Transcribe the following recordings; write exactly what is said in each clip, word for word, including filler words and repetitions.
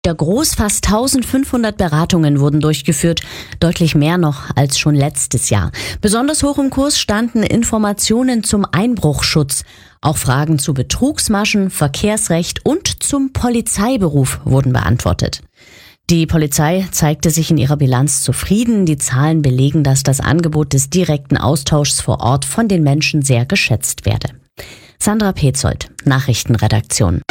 Der Groß fast eintausendfünfhundert Beratungen wurden durchgeführt, deutlich mehr noch als schon letztes Jahr. Besonders hoch im Kurs standen Informationen zum Einbruchschutz. Auch Fragen zu Betrugsmaschen, Verkehrsrecht und zum Polizeiberuf wurden beantwortet. Die Polizei zeigte sich in ihrer Bilanz zufrieden. Die Zahlen belegen, dass das Angebot des direkten Austauschs vor Ort von den Menschen sehr geschätzt werde. Sandra Petzold, Nachrichtenredaktion.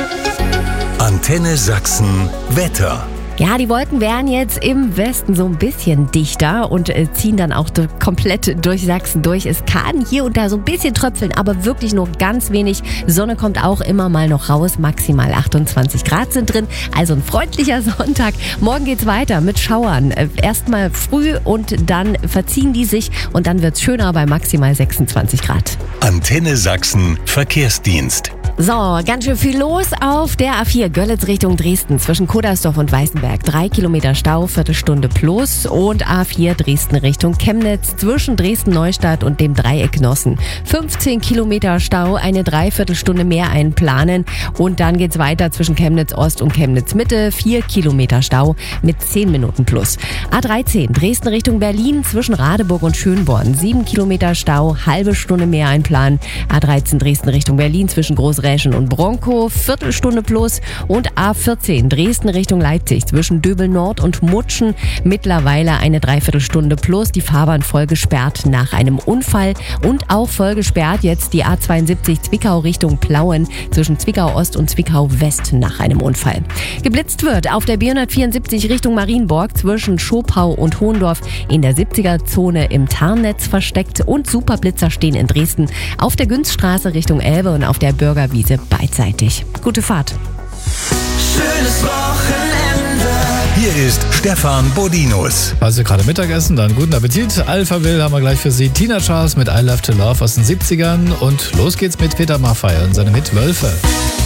Antenne Sachsen Wetter. Ja, die Wolken werden jetzt im Westen so ein bisschen dichter und äh, ziehen dann auch do- komplett durch Sachsen durch. Es kann hier und da so ein bisschen tröpfeln, aber wirklich nur ganz wenig. Sonne kommt auch immer mal noch raus. Maximal achtundzwanzig Grad sind drin. Also ein freundlicher Sonntag. Morgen geht's weiter mit Schauern. Äh, Erstmal früh und dann verziehen die sich und dann wird's schöner bei maximal sechsundzwanzig Grad. Antenne Sachsen Verkehrsdienst. So, ganz schön viel los auf der A vier Görlitz Richtung Dresden zwischen Kodersdorf und Weißenberg. Drei Kilometer Stau, Viertelstunde plus. Und A vier Dresden Richtung Chemnitz zwischen Dresden-Neustadt und dem Dreieck Nossen. fünfzehn Kilometer Stau, eine Dreiviertelstunde mehr einplanen. Und dann geht's weiter zwischen Chemnitz Ost und Chemnitz Mitte. Vier Kilometer Stau mit zehn Minuten plus. A dreizehn Dresden Richtung Berlin zwischen Radeburg und Schönborn. sieben Kilometer Stau, halbe Stunde mehr einplanen. A dreizehn Dresden Richtung Berlin zwischen Großreschen und Bronkow, Viertelstunde plus. Und A vierzehn Dresden Richtung Leipzig zwischen Döbel Nord und Mutschen, mittlerweile eine Dreiviertelstunde plus. Die Fahrbahn voll gesperrt nach einem Unfall und auch voll gesperrt jetzt die A zweiundsiebzig Zwickau Richtung Plauen zwischen Zwickau Ost und Zwickau West nach einem Unfall. Geblitzt wird auf der B hundertvierundsiebzig Richtung Marienborg zwischen Schopau und Hohendorf in der siebziger-Zone im Tarnnetz versteckt und Superblitzer stehen in Dresden auf der Günzstraße Richtung Elbe und auf der Bürgerwiese beidseitig. Gute Fahrt. Schönes Wochenende. Hier ist Stefan Bodinus. Also gerade Mittagessen, dann guten Appetit. Alphaville haben wir gleich für Sie. Tina Charles mit I Love to Love aus den siebzigern. Und los geht's mit Peter Maffay und seinem Hit Wölfe.